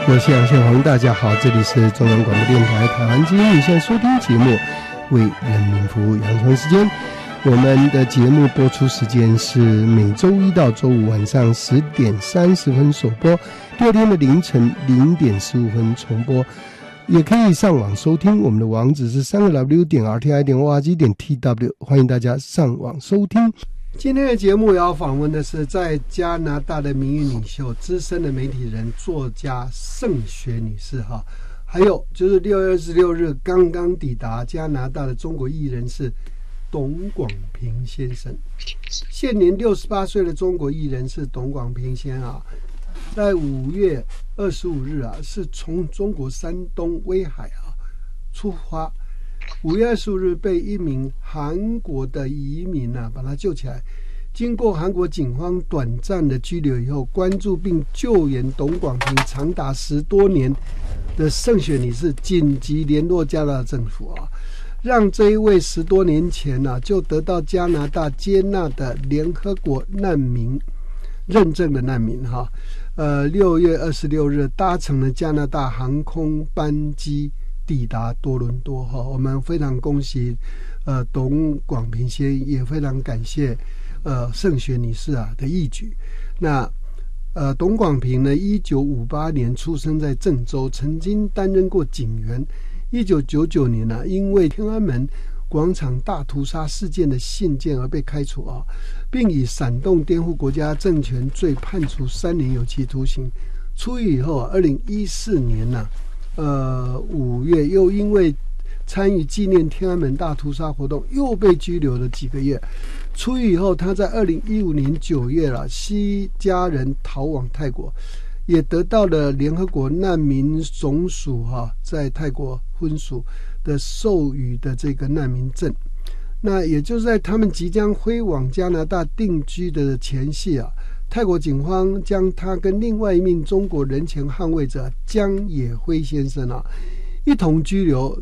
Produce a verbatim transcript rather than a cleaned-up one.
我是杨宪宏，大家好，这里是中央广播电台台湾之音，你现在收听节目为人民服务，杨聪时间。我们的节目播出时间是每周一到周五晚上十点三十分首播，第二天的凌晨零点十五分重播。也可以上网收听，我们的网址是三个 W 点 R T I 点 O R G 点 T W， 欢迎大家上网收听。今天的节目要访问的是在加拿大的名誉领袖、资深的媒体人、作家盛雪女士哈，还有就是六月二十六日刚刚抵达加拿大的中国艺人是董广平先生，现年六十八岁的中国艺人是董广平先生啊，在五月二十五日啊，是从中国山东威海啊出发。五月二十五日被一名韩国的移民啊把他救起来，经过韩国警方短暂的拘留以后，关注并救援董广平长达十多年的盛雪女士紧急联络加拿大政府啊，让这一位十多年前啊就得到加拿大接纳的联合国难民认证的难民哈，呃，六月二十六日搭乘了加拿大航空班机抵达多伦多哈，我们非常恭喜呃董广平先生，也非常感谢呃盛雪女士啊的义举。那呃董广平呢，一九五八年出生在郑州，曾经担任过警员。一九九九年呢、啊，因为天安门广场大屠杀事件的信件而被开除啊，并以煽动颠覆国家政权罪判处三年有期徒刑。出狱以后啊，二零一四年呢、啊。呃，五月又因为参与纪念天安门大屠杀活动，又被拘留了几个月。出狱以后，他在二零一五年九月了，携家人逃往泰国，也得到了联合国难民总署哈、啊、在泰国分署的授予的这个难民证。那也就是在他们即将飞往加拿大定居的前夕啊。泰国警方将他跟另外一名中国人权捍卫者江野辉先生啊一同拘留，